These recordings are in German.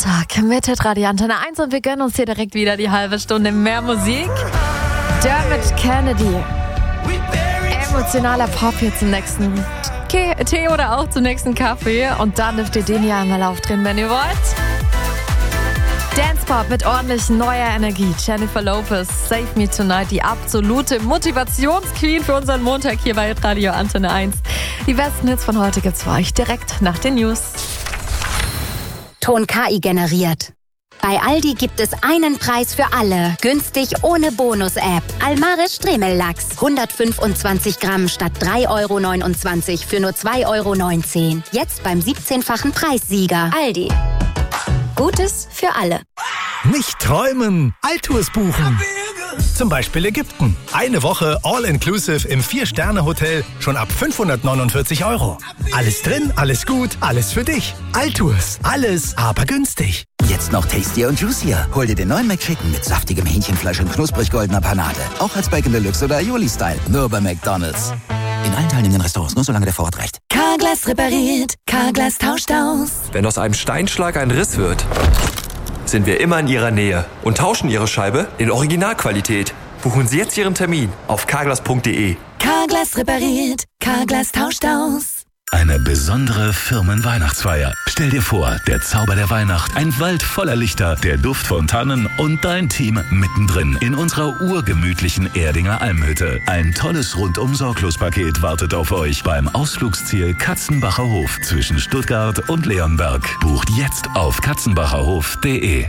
Montag mit Radio Antenne 1 und wir gönnen uns hier direkt wieder die halbe Stunde mehr Musik. Dermot Kennedy. Emotionaler Pop hier zum nächsten Tee oder auch zum nächsten Kaffee. Und dann dürft ihr den hier einmal aufdrehen, wenn ihr wollt. Dance-Pop mit ordentlich neuer Energie. Jennifer Lopez, Save Me Tonight, die absolute Motivationsqueen für unseren Montag hier bei Radio Antenne 1. Die besten Hits von heute gibt's für euch direkt nach den News. Ton KI generiert. Bei Aldi gibt es einen Preis für alle. Günstig ohne Bonus-App. Almaris Stremellachs. 125 Gramm statt 3,29 € für nur 2,19 €. Jetzt beim 17-fachen Preissieger. Aldi. Gutes für alle. Nicht träumen, Altours buchen. Zum Beispiel Ägypten. Eine Woche All-Inclusive im 4-Sterne-Hotel schon ab 549 €. Alles drin, alles gut, alles für dich. Altours. Alles, aber günstig. Jetzt noch tastier und juicier. Hol dir den neuen McChicken mit saftigem Hähnchenfleisch und knusprig goldener Panade. Auch als Bacon Deluxe oder Aioli-Style. Nur bei McDonald's. In allen teilnehmenden Restaurants, nur solange der Vorrat reicht. Carglass repariert, Carglass tauscht aus. Wenn aus einem Steinschlag ein Riss wird, sind wir immer in Ihrer Nähe und tauschen Ihre Scheibe in Originalqualität. Buchen Sie jetzt Ihren Termin auf carglass.de. Carglass repariert, Carglass tauscht aus. Eine besondere Firmenweihnachtsfeier. Stell dir vor, der Zauber der Weihnacht, ein Wald voller Lichter, der Duft von Tannen und dein Team mittendrin in unserer urgemütlichen Erdinger Almhütte. Ein tolles Rundum-Sorglos-Paket wartet auf euch beim Ausflugsziel Katzenbacher Hof zwischen Stuttgart und Leonberg. Bucht jetzt auf katzenbacherhof.de.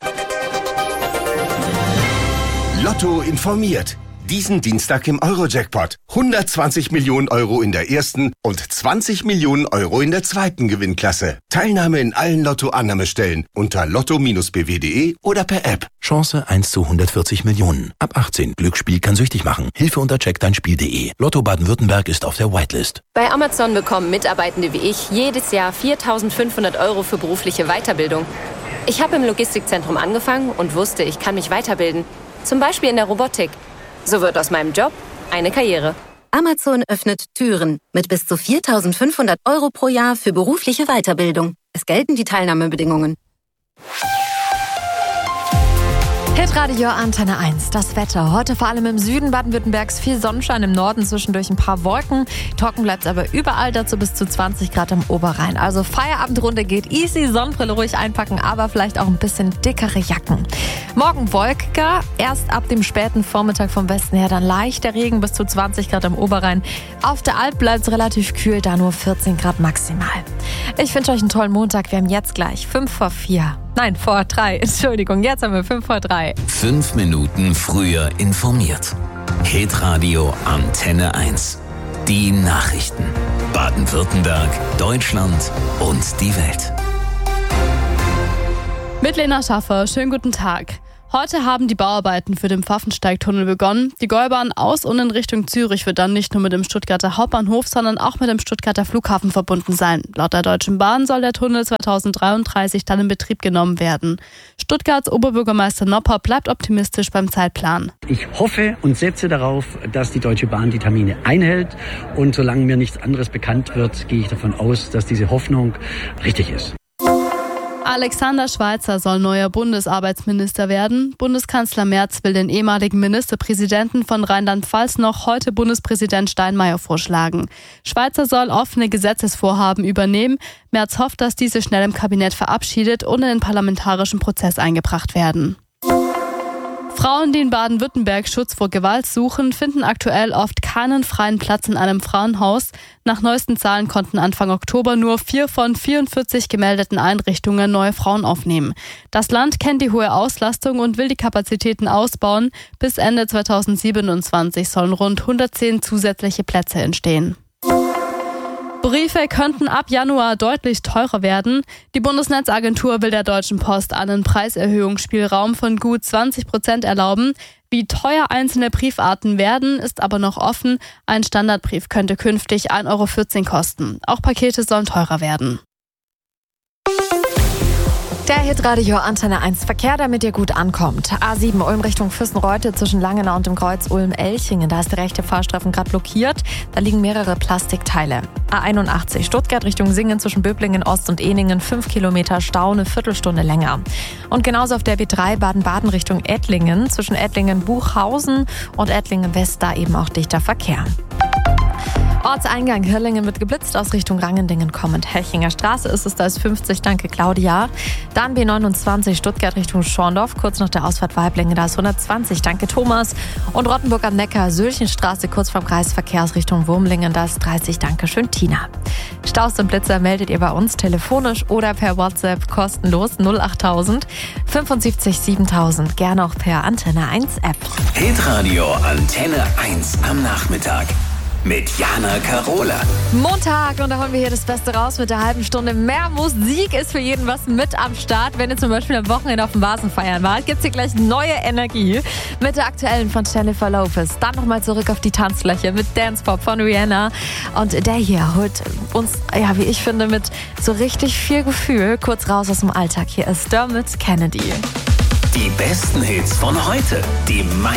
Lotto informiert. Diesen Dienstag im Euro-Jackpot. 120 Millionen € in der ersten und 20 Millionen € in der zweiten Gewinnklasse. Teilnahme in allen Lotto-Annahmestellen unter lotto-bw.de oder per App. Chance 1 zu 140 Millionen. Ab 18. Glücksspiel kann süchtig machen. Hilfe unter checkdeinspiel.de. Lotto Baden-Württemberg ist auf der Whitelist. Bei Amazon bekommen Mitarbeitende wie ich jedes Jahr 4.500 € für berufliche Weiterbildung. Ich habe im Logistikzentrum angefangen und wusste, ich kann mich weiterbilden. Zum Beispiel in der Robotik. So wird aus meinem Job eine Karriere. Amazon öffnet Türen mit bis zu 4.500 € pro Jahr für berufliche Weiterbildung. Es gelten die Teilnahmebedingungen. Hitradio Antenne 1, das Wetter. Heute vor allem im Süden Baden-Württembergs viel Sonnenschein, im Norden zwischendurch ein paar Wolken. Trocken bleibt es aber überall, dazu bis zu 20 Grad am Oberrhein. Also Feierabendrunde geht easy, Sonnenbrille ruhig einpacken, aber vielleicht auch ein bisschen dickere Jacken. Morgen wolkiger, erst ab dem späten Vormittag vom Westen her dann leichter Regen, bis zu 20 Grad am Oberrhein. Auf der Alp bleibt es relativ kühl, da nur 14 Grad maximal. Ich wünsche euch einen tollen Montag. Wir haben jetzt gleich vor 3. Entschuldigung, jetzt haben wir 5 vor 3. 5 Minuten früher informiert. Hitradio Antenne 1. Die Nachrichten. Baden-Württemberg, Deutschland und die Welt. Mit Lena Schaffer, schönen guten Tag. Heute haben die Bauarbeiten für den Pfaffensteigtunnel begonnen. Die Gäubahn aus und in Richtung Zürich wird dann nicht nur mit dem Stuttgarter Hauptbahnhof, sondern auch mit dem Stuttgarter Flughafen verbunden sein. Laut der Deutschen Bahn soll der Tunnel 2033 dann in Betrieb genommen werden. Stuttgarts Oberbürgermeister Nopper bleibt optimistisch beim Zeitplan. Ich hoffe und setze darauf, dass die Deutsche Bahn die Termine einhält. Und solange mir nichts anderes bekannt wird, gehe ich davon aus, dass diese Hoffnung richtig ist. Alexander Schweitzer soll neuer Bundesarbeitsminister werden. Bundeskanzler Merz will den ehemaligen Ministerpräsidenten von Rheinland-Pfalz noch heute Bundespräsident Steinmeier vorschlagen. Schweitzer soll offene Gesetzesvorhaben übernehmen. Merz hofft, dass diese schnell im Kabinett verabschiedet und in den parlamentarischen Prozess eingebracht werden. Frauen, die in Baden-Württemberg Schutz vor Gewalt suchen, finden aktuell oft keinen freien Platz in einem Frauenhaus. Nach neuesten Zahlen konnten Anfang Oktober nur 4 von 44 gemeldeten Einrichtungen neue Frauen aufnehmen. Das Land kennt die hohe Auslastung und will die Kapazitäten ausbauen. Bis Ende 2027 sollen rund 110 zusätzliche Plätze entstehen. Briefe könnten ab Januar deutlich teurer werden. Die Bundesnetzagentur will der Deutschen Post einen Preiserhöhungsspielraum von gut 20% erlauben. Wie teuer einzelne Briefarten werden, ist aber noch offen. Ein Standardbrief könnte künftig 1,14 € kosten. Auch Pakete sollen teurer werden. Der Hitradio Antenne 1 Verkehr, damit ihr gut ankommt. A7 Ulm Richtung Füssenreute zwischen Langenau und dem Kreuz Ulm-Elchingen. Da ist der rechte Fahrstreifen gerade blockiert. Da liegen mehrere Plastikteile. A81 Stuttgart Richtung Singen zwischen Böblingen Ost und Ehningen. 5 Kilometer Stau, eine Viertelstunde länger. Und genauso auf der B3 Baden-Baden Richtung Ettlingen. Zwischen Ettlingen-Buchhausen und Ettlingen-West da eben auch dichter Verkehr. Ortseingang Hirlingen wird geblitzt aus Richtung Rangendingen kommend. Helchinger Straße ist es, da ist 50, danke Claudia. Dann B29 Stuttgart Richtung Schorndorf, kurz nach der Ausfahrt Weiblingen, da ist 120, danke Thomas. Und Rottenburg am Neckar, Sülchenstraße, kurz vorm Kreisverkehr aus Richtung Wurmlingen, da ist 30, danke schön Tina. Staus und Blitzer meldet ihr bei uns telefonisch oder per WhatsApp kostenlos 08000 75 7000, gerne auch per Antenne 1 App. Hitradio Antenne 1 am Nachmittag. Mit Jana Karola. Montag und da holen wir hier das Beste raus mit der halben Stunde. Mehr Musik ist für jeden was mit am Start. Wenn ihr zum Beispiel am Wochenende auf dem Vasen feiern wart, gibt's hier gleich neue Energie mit der aktuellen von Jennifer Lopez. Dann nochmal zurück auf die Tanzfläche mit Dance Pop von Rihanna. Und der hier holt uns, ja, wie ich finde, mit so richtig viel Gefühl kurz raus aus dem Alltag. Hier ist Dermot Kennedy. Die besten Hits von heute. Die